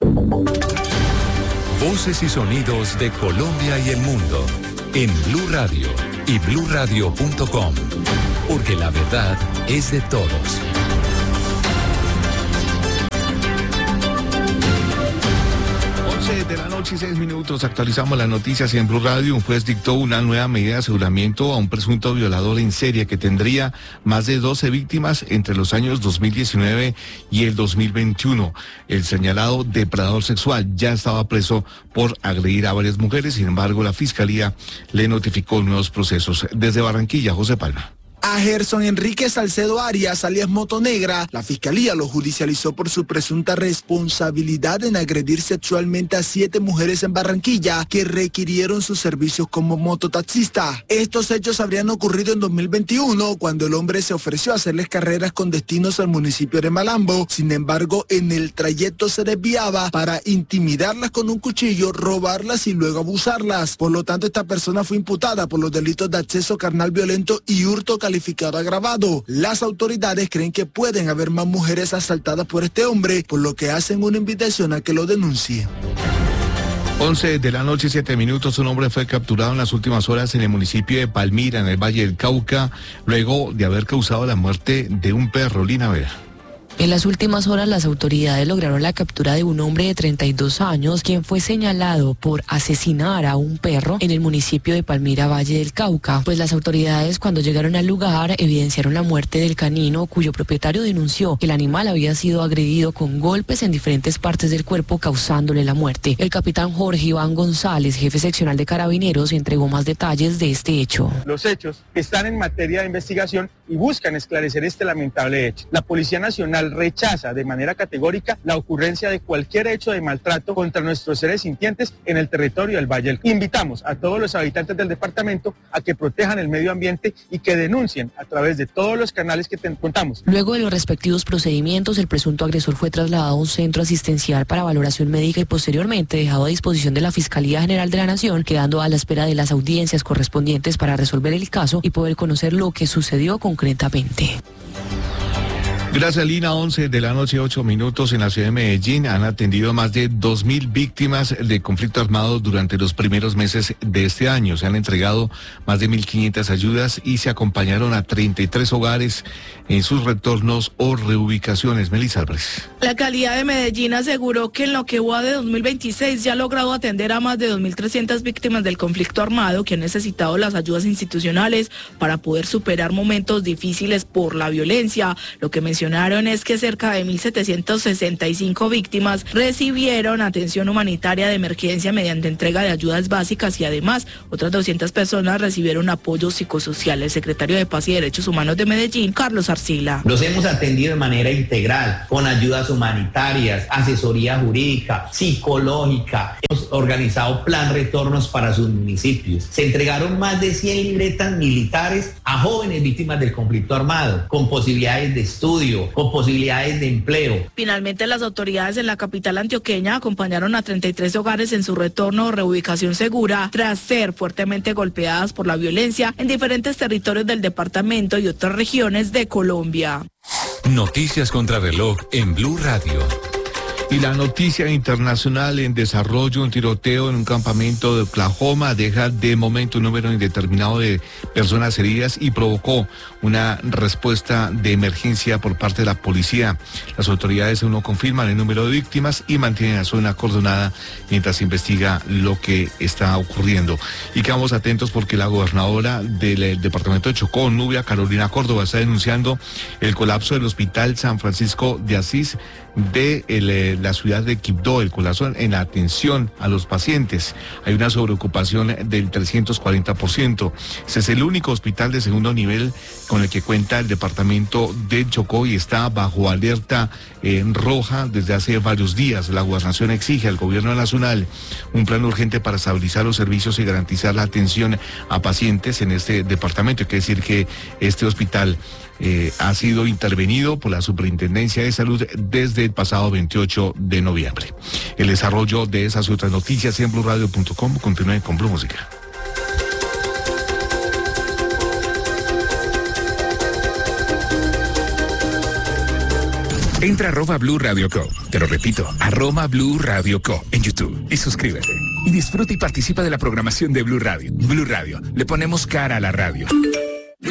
Voces y sonidos de Colombia y el mundo en Blue Radio y bluradio.com, porque la verdad es de todos. 11 de la noche y 6 minutos, actualizamos las noticias en Blue Radio. Un juez dictó una nueva medida de aseguramiento a un presunto violador en serie que tendría más de 12 víctimas entre los años 2019 y el 2021. El señalado depredador sexual ya estaba preso por agredir a varias mujeres. Sin embargo, la Fiscalía le notificó nuevos procesos. Desde Barranquilla, José Palma. A Gerson Enrique Salcedo Arias, alias Motonegra, la Fiscalía lo judicializó por su presunta responsabilidad en agredir sexualmente a 7 mujeres en Barranquilla que requirieron sus servicios como mototaxista. Estos hechos habrían ocurrido en 2021, cuando el hombre se ofreció a hacerles carreras con destinos al municipio de Malambo. Sin embargo, en el trayecto se desviaba para intimidarlas con un cuchillo, robarlas y luego abusarlas. Por lo tanto, esta persona fue imputada por los delitos de acceso carnal violento y hurto calificado agravado. Las autoridades creen que pueden haber más mujeres asaltadas por este hombre, por lo que hacen una invitación a que lo denuncie. 11 de la noche y 7 minutos, un hombre fue capturado en las últimas horas en el municipio de Palmira, en el Valle del Cauca, luego de haber causado la muerte de un perro. Lina Vera. En las últimas horas, las autoridades lograron la captura de un hombre de 32 años, quien fue señalado por asesinar a un perro en el municipio de Palmira, Valle del Cauca. Pues las autoridades, cuando llegaron al lugar, evidenciaron la muerte del canino, cuyo propietario denunció que el animal había sido agredido con golpes en diferentes partes del cuerpo, causándole la muerte. El capitán Jorge Iván González, jefe seccional de Carabineros, entregó más detalles de este hecho. Los hechos están en materia de investigación y buscan esclarecer este lamentable hecho. La Policía Nacional rechaza de manera categórica la ocurrencia de cualquier hecho de maltrato contra nuestros seres sintientes en el territorio del Valle del Cauca. Invitamos a todos los habitantes del departamento a que protejan el medio ambiente y que denuncien a través de todos los canales que contamos. Luego de los respectivos procedimientos, el presunto agresor fue trasladado a un centro asistencial para valoración médica y posteriormente dejado a disposición de la Fiscalía General de la Nación, quedando a la espera de las audiencias correspondientes para resolver el caso y poder conocer lo que sucedió concretamente. Gracias, Lina. 11 de la noche, 8 minutos. En la ciudad de Medellín han atendido más de 2.000 víctimas de conflicto armado durante los primeros meses de este año. Se han entregado más de 1.500 ayudas y se acompañaron a 33 hogares en sus retornos o reubicaciones. Melissa Álvarez. La alcaldía de Medellín aseguró que en lo que va de 2026 ya ha logrado atender a más de 2.300 víctimas del conflicto armado que han necesitado las ayudas institucionales para poder superar momentos difíciles por la violencia. Lo que mencionaron es que cerca de 1.765 víctimas recibieron atención humanitaria de emergencia mediante entrega de ayudas básicas y además otras 200 personas recibieron apoyo psicosocial. El secretario de Paz y Derechos Humanos de Medellín, Carlos Arcila. Los hemos atendido de manera integral, con ayudas humanitarias, asesoría jurídica, psicológica. Hemos organizado plan retornos para sus municipios. Se entregaron más de 100 libretas militares a jóvenes víctimas del conflicto armado, con posibilidades de estudio, con posibilidades de empleo. Finalmente, las autoridades en la capital antioqueña acompañaron a 33 hogares en su retorno o reubicación segura tras ser fuertemente golpeadas por la violencia en diferentes territorios del departamento y otras regiones de Colombia. Noticias contra reloj en Blue Radio. Y la noticia internacional en desarrollo: un tiroteo en un campamento de Oklahoma deja de momento un número indeterminado de personas heridas y provocó una respuesta de emergencia por parte de la policía. Las autoridades aún no confirman el número de víctimas y mantienen la zona acordonada mientras se investiga lo que está ocurriendo. Y quedamos atentos porque la gobernadora del departamento de Chocó, Nubia Carolina Córdoba, está denunciando el colapso del Hospital San Francisco de Asís de la ciudad de Quibdó, el colapso en la atención a los pacientes. Hay una sobreocupación del 340%. Ese es el único hospital de segundo nivel con el que cuenta el departamento de Chocó y está bajo alerta roja desde hace varios días. La gobernación exige al gobierno nacional un plan urgente para estabilizar los servicios y garantizar la atención a pacientes en este departamento. Hay que decir que este hospital ha sido intervenido por la Superintendencia de Salud desde el pasado 28 de noviembre. El desarrollo de esas y otras noticias en bluradio.com. Continúen con Blue Música. Entra a @Blue Radio Co. Te lo repito, @Blue Radio Co. en YouTube y suscríbete. Y disfruta y participa de la programación de Blue Radio. Blue Radio, le ponemos cara a la radio.